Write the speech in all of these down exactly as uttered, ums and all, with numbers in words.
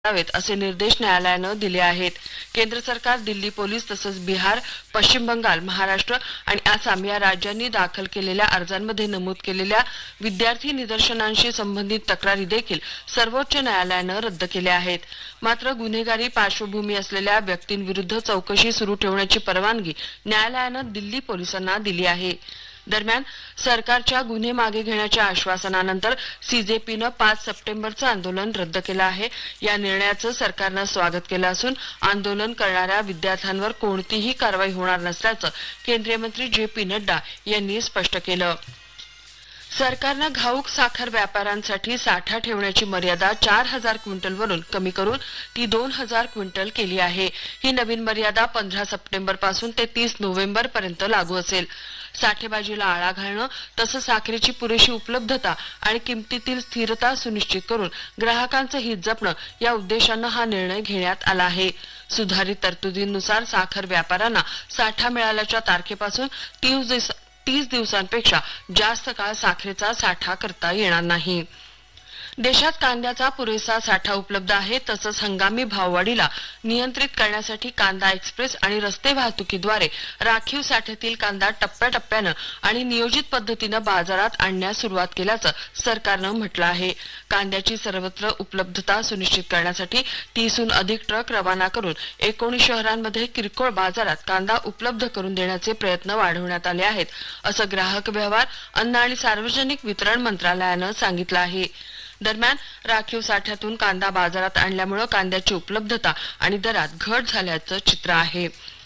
करावेत असे निर्देश न्यायालयानं दिले आहेत। केंद्र सरकार, दिल्ली पोलीस तसंच बिहार, पश्चिम बंगाल, महाराष्ट्र आणि आसाम या राज्यांनी दाखल केलेल्या अर्जांमध्ये नमूद केलेल्या विद्यार्थी निदर्शनांशी संबंधित तक्रारी देखील सर्वोच्च न्यायालयानं रद्द केल्या आहेत। मात्र गुन्हेगारी पार्श्वभूमी असलेल्या व्यक्तींविरुद्ध चौकशी सुरू ठेवण्याची परवानगी न्यायालयानं दिल्ली पोलिसांना दिली आहे। दरम्यान सरकारच्या गुन्हे मागे घेण्याच्या आश्वासनानंतर सीजेपीनं पाच सप्टेंबरचं आंदोलन रद्द केलं आहे। या निर्णयाचं सरकारनं स्वागत केलं असून आंदोलन करणाऱ्या विद्यार्थ्यांवर कोणतीही कारवाई होणार नसल्याचं केंद्रीय मंत्री जे पी नड्डा यांनी स्पष्ट केलं। सरकारनं घाऊक साखर व्यापाऱ्यांसाठी साठा ठेवण्याची मर्यादा चार हजार क्विंटलवरून कमी करून ती दोन हजार क्विंटल केली आहे। ही नवीन मर्यादा पंधरा सप्टेंबर पासून ते तीस नोव्हेंबर पर्यंत लागू असेल। साठेबाजीला आळा घालणं तसंच साखरेची पुरेशी उपलब्धता आणि किमतीतील स्थिरता सुनिश्चित करून ग्राहकांचं हित जपणं या उद्देशानं हा निर्णय घेण्यात आला आहे। सुधारित तरतुदींनुसार साखर व्यापाऱ्यांना साठा मिळाल्याच्या तारखेपासून तीस तीस दिवसांपेक्षा जास्त काळ साखरेचा साठा करता येणार नाही। देशात कांद्याचा पुरेसा साठा उपलब्ध आहे। तसंच हंगामी भाववाढीला नियंत्रित करण्यासाठी कांदा एक्सप्रेस आणि रस्ते वाहतुकीद्वारे राखीव साठ्यातील कांदा टप्प्याटप्प्यानं आणि नियोजित पद्धतीनं बाजारात आणण्यास सुरुवात केल्याचं सरकारनं म्हटलं आहे। कांद्याची सर्वत्र उपलब्धता सुनिश्चित करण्यासाठी तीसहून अधिक ट्रक रवाना करून एकोणीस शहरांमध्ये किरकोळ बाजारात कांदा उपलब्ध करून देण्याचे प्रयत्न वाढवण्यात आले आहेत, असं ग्राहक व्यवहार, अन्न आणि सार्वजनिक वितरण मंत्रालयानं सांगितलं आहे। दरम्यान राखीव साठ्यातून कांदा बाजारात आणल्यामुळे कांद्याची उपलब्धता आणि दरात घट झाल्याचं चित्र आहे।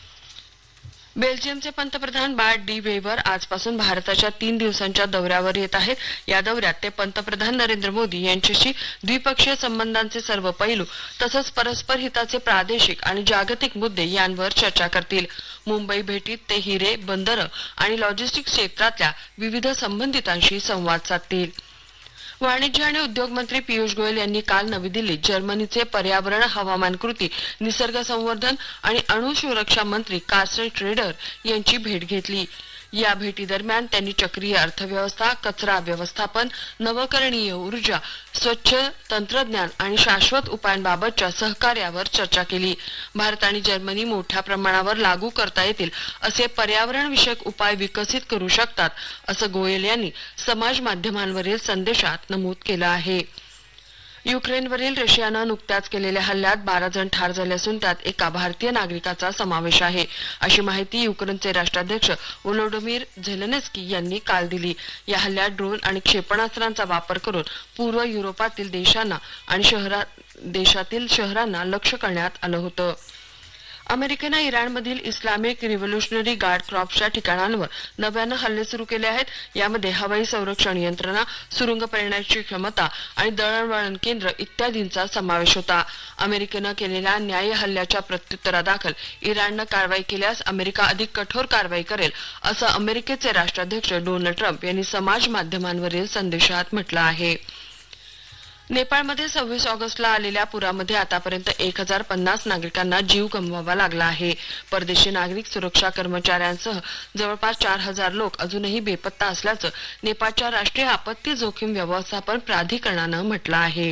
बेल्जियमचे पंतप्रधान बार्ट डी वेवर आजपासून भारताच्या तीन दिवसांच्या दौऱ्यावर येत आहेत। या दौऱ्यात ते पंतप्रधान नरेंद्र मोदी यांच्याशी द्विपक्षीय संबंधांचे सर्व पैलू तसंच परस्पर हिताचे प्रादेशिक आणि जागतिक मुद्दे यांवर चर्चा करतील। मुंबई भेटीत ते हिरे, बंदरं आणि लॉजिस्टिक्स क्षेत्रातल्या विविध संबंधितांशी संवाद साधतील। वाणिज्य आणि उद्योग मंत्री पियुष गोयल यांनी काल नवी दिल्लीत जर्मनीचे पर्यावरण, हवामान कृती, निसर्ग संवर्धन आणि अणु सुरक्षा मंत्री कार्स्टन श्रेडर यांची भेट घेतली। या भेटीदरम्यान त्यांनी चक्रीय अर्थव्यवस्था, कचरा व्यवस्थापन, नवकरणीय ऊर्जा, स्वच्छ तंत्रज्ञान आणि शाश्वत उपायांबाबतच्या सहकार्यावर चर्चा केली। भारत आणि जर्मनी मोठ्या प्रमाणावर लागू करता येतील असे पर्यावरण विषयक उपाय विकसित करू शकतात, असं गोयल यांनी समाज माध्यमांवरील संदेशात नमूद केलं आहे। युक्रेनवरील रशियानं नुकत्याच केलेल्या हल्ल्यात बारा जण ठार झाले असून त्यात एका भारतीय नागरिकाचा समावेश आहे, अशी माहिती युक्रेनचे राष्ट्राध्यक्ष व्लोदिमीर झेलेन्स्की यांनी काल दिली। या हल्ल्यात ड्रोन आणि क्षेपणास्त्रांचा वापर करून पूर्व युरोपातील देशांना आणि शहरात देशातील शहरांना लक्ष्य करण्यात आलं होतं। अमेरिकेनं इराणमधील इस्लामिक रिव्होल्युशनरी गार्ड क्रॉप्सच्या ठिकाणांवर नव्यानं हल्ले सुरू केले आहेत। यामध्ये हवाई संरक्षण यंत्रणा, सुरुंग पेरण्याची क्षमता आणि दळणवळण केंद्र इत्यादींचा समावेश होता। अमेरिकेनं केलेल्या न्याय्य हल्ल्याच्या प्रत्युत्तरादाखल इराणनं कारवाई केल्यास अमेरिका अधिक कठोर कारवाई करेल, असं अमेरिकेचे राष्ट्राध्यक्ष डोनाल्ड ट्रम्प यांनी समाज माध्यमांवरील संदेशात म्हटलं आहे। नेपाळमध्ये सव्वीस ऑगस्टला आलेल्या पुरामध्ये आतापर्यंत एक हजार पन्नास नागरिकांना जीव गमवावा लागला आहे। परदेशी नागरिक सुरक्षा कर्मचाऱ्यांसह जवळपास चार हजार लोक अजूनही बेपत्ता असल्याचं नेपाळच्या राष्ट्रीय आपत्ती जोखीम व्यवस्थापन प्राधिकरणानं म्हटलं आहे।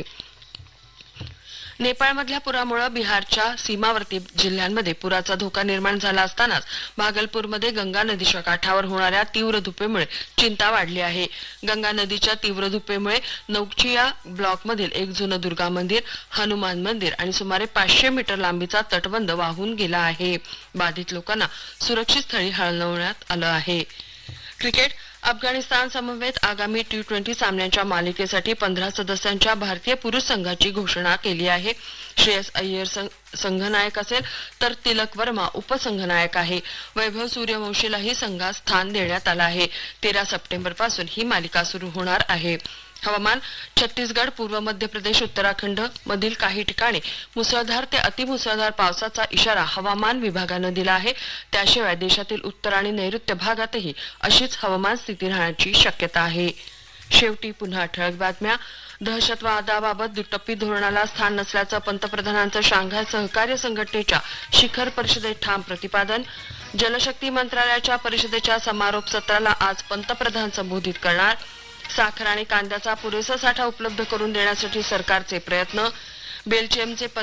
नेपाळमधल्या पुरामुळे बिहारच्या सीमावर्ती जिल्ह्यांमध्ये पुराचा धोका निर्माण झाला असतानाच भागलपूरमध्ये गंगा नदीच्या काठावर होणाऱ्या तीव्र धुपेमुळे चिंता वाढली आहे। गंगा नदीच्या तीव्र धुपेमुळे नौकचिया ब्लॉकमधील एक जुनं दुर्गा मंदिर, हनुमान मंदिर आणि सुमारे पाचशे मीटर लांबीचा तटबंध वाहून गेला आहे। बाधित लोकांना सुरक्षित स्थळी हलवण्यात आलं आहे। क्रिकेट अफगाणिस्तान समवेत आगामी टी ट्वेंटी सामन्यांच्या मालिकेसाठी पंधरा सदस्यांच्या भारतीय पुरुष संघाची घोषणा केली आहे। श्रेयस अय्यर संघनायक असेल तर तिलक वर्मा उपसंघनायक आहे। वैभव सूर्यवंशीलाही संघात स्थान देण्यात आलं आहे। तेरा सप्टेंबर पासून ही मालिका सुरू होणार आहे। हवामान छत्तीसगड, पूर्व मध्य प्रदेश, उत्तराखंड मधील काही ठिकाणी मुसळधार ते अतिमुसळधार पावसाचा इशारा हवामान विभागानं दिला आहे। त्याशिवाय देशातील उत्तर आणि नैऋत्य भागातही अशीच हवामान स्थिती राहण्याची शक्यता आहे। शेवटी पुन्हा ठळक बातम्या। दहशतवादाबाबत दुटप्पी धोरणाला स्थान नसल्याचं पंतप्रधानांचं शांघाय सहकार्य संघटनेच्या शिखर परिषदेत ठाम प्रतिपादन। जलशक्ती मंत्रालयाच्या परिषदेच्या समारोप सत्राला आज पंतप्रधान संबोधित करणार। साखर आणि कांद्याचा पुरेसा साठा उपलब्ध करून देण्यासाठी सरकारचे प्रयत्न। बेल्जियमचे